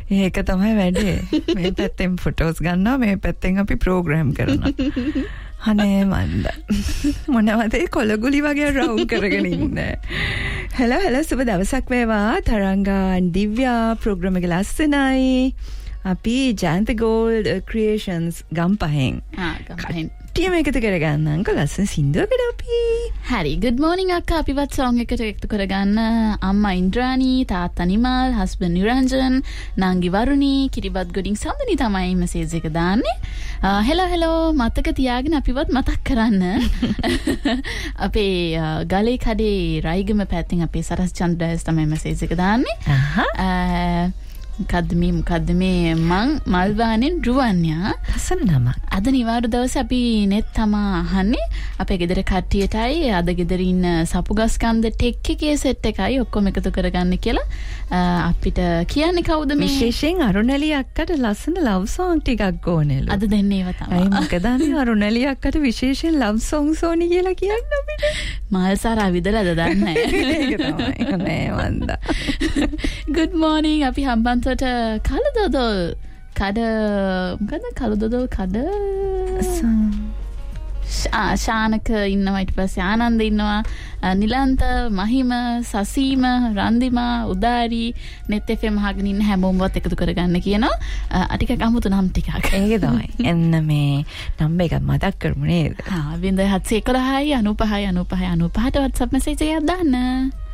ඒක තමයි වැඩේ. මේ පැත්තෙන් ෆොටෝස් ගන්නවා, මේ පැත්තෙන් අපි ප්‍රෝග්‍රෑම් කරනවා. අනේ මන්ද මොනවද කොළගුලි වගේ රවුම් කරගෙන ඉන්නේ. හෙලෝ සුබ දවසක් වේවා. තරංගා දිව්‍යා ප්‍රෝග්‍රෑම් එක ලස්සනයි. අපි ජයන්ත ගෝල්ඩ් ක්‍රියේෂන්ස් ගම්පහෙන් ටීම් එකතු කරගන්නම්කො ලස්සන සින්දුවකට අපි. හරි good morning අක්කා. අපිවත් song එකට එකතු කරගන්න අම්මා ඉන්ද්‍රාණී, තාත්තා නිමල්, husband නිරංජන්, නංගි වරුණී, කිරිබත් ගොඩින් සම්දනි තමයි මැසේජ් එක දාන්නේ. හෙලෝ මතක තියාගෙන අපිවත් මතක් කරන්න. අපේ ගලේ කඩේ රයිගම පැත්තෙන් අපේ සරස් චන්ද්‍රයස් තමයි මැසේජ් එක දාන්නේ. මොකද්ද මේ මං මල්වානෙන් රුවන්යා ලස්සන නම. අද නිවාඩු දවසේ අපි net තමා අහන්නේ. අපේ ගෙදර කට්ටියටයි අද ගෙදර ඉන්න සපුගස්කන්ද ටෙක් එකේ සෙට් එකයි ඔක්කොම එකතු කරගන්න කියලා අපිට කියන්නේ කවුද මේ? විශේෂයෙන් අරුණැලි අක්කට ලස්සන love song ටිකක් ඕනෙලු. අද දෙන්නේ ඒව තමයි. අය මොකද අනේ අරුණැලි අක්කට විශේෂයෙන් love songs ඕනි කියලා කියන්නේ අපිට. මාල්සාරා විදලාද දන්නේ නැහැ. ඒක තමයි. නේ වන්දා. good morning. අපි හම්බන්තොට කලදොදොල් කඩ මොකද කලදොදොල් කඩ ශානක ඉන්නවා, ඊට පස්සේ ආනන්ද ඉන්නවා, නිලන්ත, මහිම, සසීම, රන්දිමා, උදාරි, net fm අහගෙන ඉන්න හැමෝමවත් එකතු කරගන්න කියනවා. ටිකක් අමුතු නම් ටිකක්. ඒක තමයි. එන්න මේ නම්බර් එක මතක් කරමු නේද? 0711 95 95 95ට WhatsApp message එකක් දාන්න.